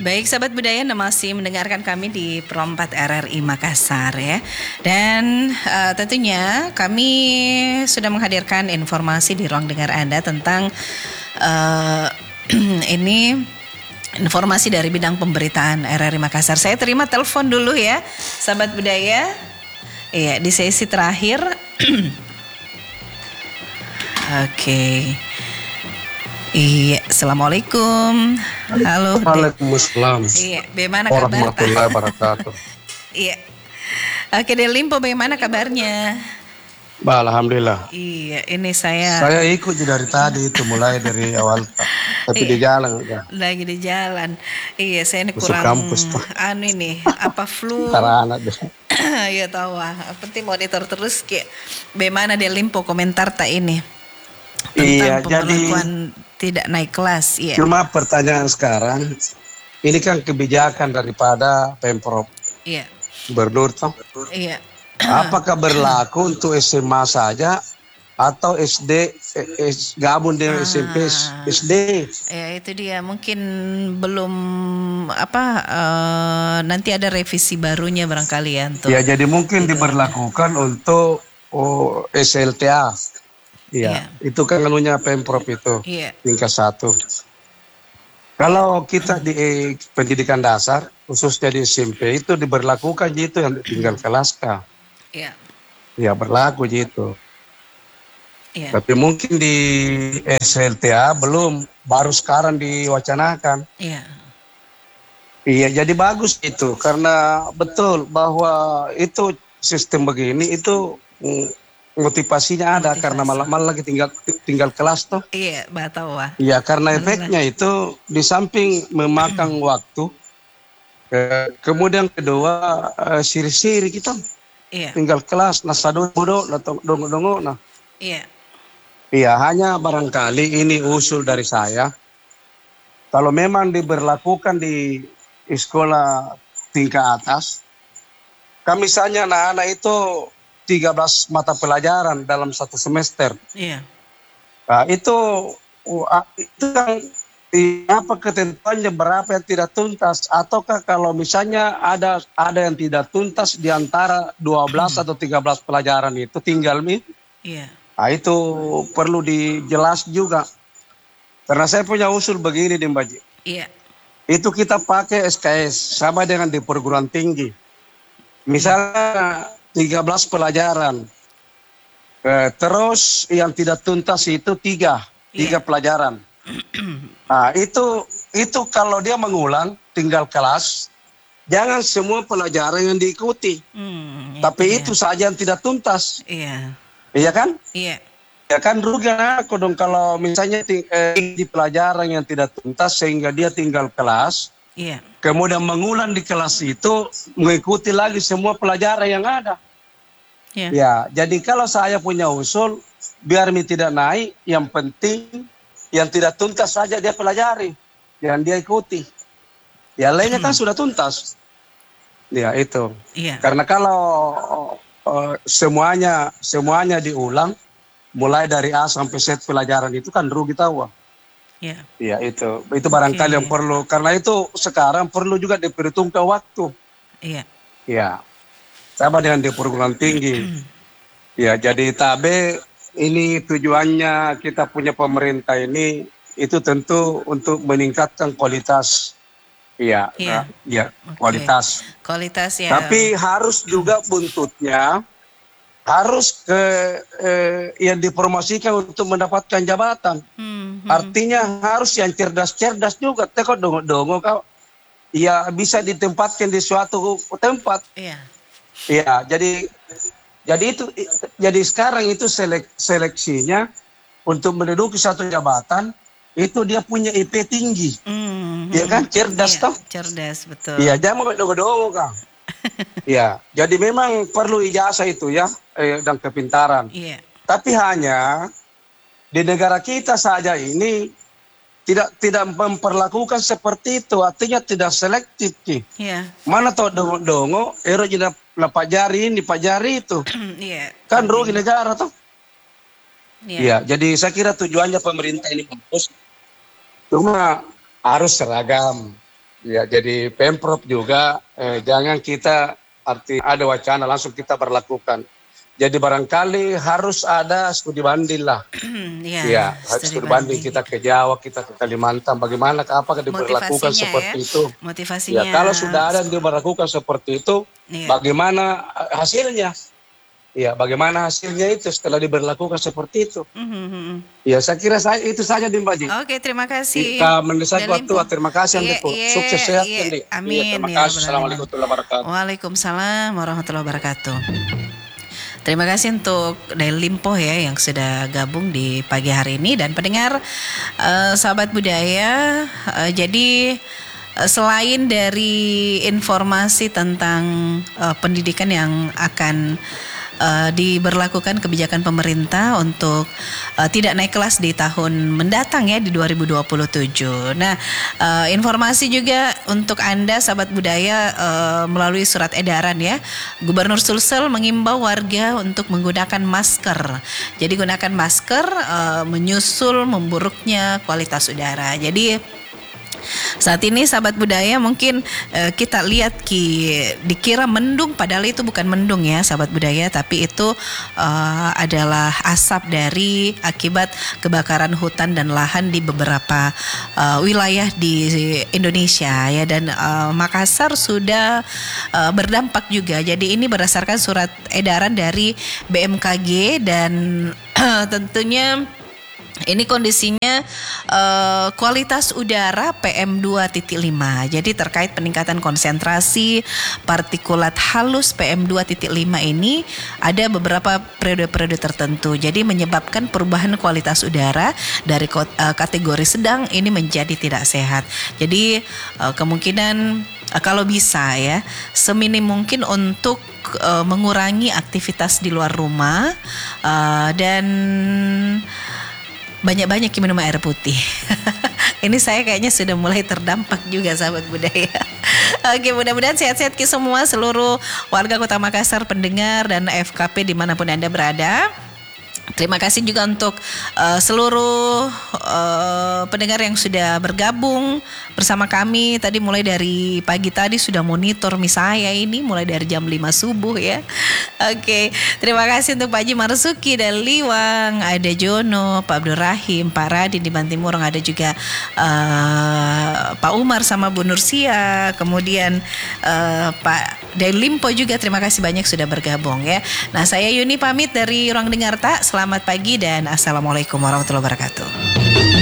Baik sahabat budaya, Anda masih mendengarkan kami di Pro 4 RRI Makassar ya. Dan tentunya kami sudah menghadirkan informasi di ruang dengar Anda tentang ini informasi dari bidang pemberitaan RRI Makassar. Saya terima telepon dulu ya, sahabat budaya. Iya, di sesi terakhir. Oke. Iya, assalamualaikum. Halo. Waalaikumsalam. Iya, bagaimana kabar? Warahmatullahi wabarakatuh. Iya. Oke, Del Limpo, bagaimana kabarnya? Alhamdulillah. Iya, ini saya. Saya ikut dari tadi itu mulai dari awal, tapi Iya. di jalan ya. Lagi di jalan. Iya, saya ini Masuk kurang kampus tuh. ini apa flu? Para anak deh. Ya tahu ah. Penting monitor terus kayak bagaimana Del Limpo komentar tak ini Iya, tentang jadi pemberlakuan tidak naik kelas. Iya. cuma pertanyaan sekarang, ini kan kebijakan daripada Pemprov Iya. Gubernur toh. Iya. Apakah berlaku untuk SMA saja atau SD gabung dengan SMP SD? Ya itu dia, mungkin belum nanti ada revisi barunya barangkali ya untuk. Ya, jadi mungkin diberlakukan untuk SLTA. Iya, itu kan anunya Pemprov itu, tingkat 1. Kalau kita di pendidikan dasar, khususnya di SMP itu diberlakukan gitu yang tinggal kelas K. Iya. Ya berlaku gitu. Iya. Tapi mungkin di SLTA belum, baru sekarang diwacanakan. Iya. Iya, jadi bagus itu karena betul bahwa itu sistem begini itu motivasinya ada karena malah lagi tinggal kelas toh. Iya, tahu wah. Iya, karena efeknya itu di samping memakan waktu, kemudian kedua siri-siri kita. Iya. Tinggal kelas, nasa dongo, nah. Iya. Iya, hanya barangkali ini usul dari saya. Kalau memang diberlakukan di sekolah tingkat atas, kan misalnya anak-anak itu 13 mata pelajaran dalam satu semester. Iya. Nah, itu kan apa ketentuannya berapa yang tidak tuntas, ataukah kalau misalnya ada yang tidak tuntas di antara 12 atau 13 pelajaran itu tinggal Iya. Nah, itu perlu dijelas juga. Karena saya punya usul begini di Mbak Ji. Iya. Itu kita pakai SKS sama dengan di perguruan tinggi. Misalnya 13 pelajaran. Terus yang tidak tuntas itu 3 pelajaran. Nah, itu kalau dia mengulang tinggal kelas, jangan semua pelajaran yang diikuti. Tapi itu saja yang tidak tuntas. Iya. Iya kan? Iya. Ya kan rugi aku dong kalau misalnya di pelajaran yang tidak tuntas sehingga dia tinggal kelas. Iya. Kemudian mengulang di kelas itu mengikuti lagi semua pelajaran yang ada. Iya. Ya, jadi kalau saya punya usul biar tidak naik, yang penting yang tidak tuntas saja dia pelajari, yang dia ikuti. Ya lainnya kan sudah tuntas. Ya itu. Iya. Karena kalau semuanya diulang, mulai dari A sampai Z pelajaran itu kan rugi tahu. Iya. Ya itu barangkali yang perlu, karena itu sekarang perlu juga diperhitungkan waktu. Iya. Ya, sama dengan di perguruan tinggi. Ya, jadi TABE ini tujuannya kita punya pemerintah ini itu tentu untuk meningkatkan kualitas. Iya, kualitas. Kualitas ya. Tapi harus juga buntutnya harus yang dipromosikan untuk mendapatkan jabatan. Artinya harus yang cerdas-cerdas juga. Teko dongo kau. Ya bisa ditempatkan di suatu tempat. Iya. Ya, jadi sekarang itu seleksinya untuk menduduki satu jabatan itu dia punya IP tinggi. Ya kan, cerdas toh? Cerdas, betul. Iya, jangan dongo-dongo Kang. Ya, jadi memang perlu ijazah itu ya, dan kepintaran. Iya. Tapi hanya di negara kita saja ini tidak memperlakukan seperti itu, artinya tidak selektif Ki. Iya. Mana toh dongo, jadi Pak jari ini, Pak jari itu. Iya. Kan rugi negara toh. Iya. Ya, jadi saya kira tujuannya pemerintah ini bagus. Cuma harus seragam. Ya, jadi Pemprov juga jangan kita ada wacana langsung kita berlakukan. Jadi barangkali harus ada studi banding lah. Iya, studi banding kita ke Jawa, kita ke Kalimantan. Bagaimana, apakah diberlakukan seperti itu? Motivasinya. Ya, kalau sudah ada yang diberlakukan seperti itu, bagaimana hasilnya? Ya, bagaimana hasilnya itu setelah diberlakukan seperti itu? Ya, saya kira itu saja, Mbak Ji. Oke, terima kasih. Kita mendesak waktu. Terima kasih, sukses sehat. Amin. Terima kasih. Assalamualaikum warahmatullahi wabarakatuh. Waalaikumsalam warahmatullahi wabarakatuh. Terima kasih untuk Dari Limpo ya yang sudah gabung di pagi hari ini dan pendengar sahabat budaya. Jadi selain dari informasi tentang pendidikan yang akan diberlakukan kebijakan pemerintah untuk tidak naik kelas di tahun mendatang ya di 2027. Nah, informasi juga untuk Anda sahabat budaya melalui surat edaran ya. Gubernur Sulsel mengimbau warga untuk menggunakan masker. Jadi gunakan masker menyusul memburuknya kualitas udara. Jadi saat ini sahabat budaya mungkin kita lihat dikira mendung padahal itu bukan mendung ya sahabat budaya, tapi itu adalah asap dari akibat kebakaran hutan dan lahan di beberapa wilayah di Indonesia ya, dan Makassar sudah berdampak juga. Jadi ini berdasarkan surat edaran dari BMKG dan tentunya ini kondisinya kualitas udara PM2.5. Jadi terkait peningkatan konsentrasi partikulat halus PM2.5 ini ada beberapa periode-periode tertentu. Jadi menyebabkan perubahan kualitas udara dari kategori sedang ini menjadi tidak sehat. Jadi kemungkinan kalau bisa ya seminim mungkin untuk mengurangi aktivitas di luar rumah dan banyak-banyak minum air putih. Ini saya kayaknya sudah mulai terdampak juga sahabat budaya. Oke, mudah-mudahan sehat-sehat semua seluruh warga Kota Makassar, pendengar dan FKP dimanapun Anda berada. Terima kasih juga untuk seluruh pendengar yang sudah bergabung bersama kami tadi mulai dari pagi tadi sudah monitor saya ini mulai dari jam 5 subuh ya. Oke, terima kasih untuk Pak Haji Marzuki dan Liwang, ada Jono, Pak Abdul Rahim, Pak Radin di Bantimurung, ada juga Pak Umar sama Bu Nursia, kemudian Pak Dari Limpo juga terima kasih banyak sudah bergabung ya. Nah, saya Yuni pamit dari Ruang Dengar Tak. Selamat pagi dan assalamualaikum warahmatullahi wabarakatuh.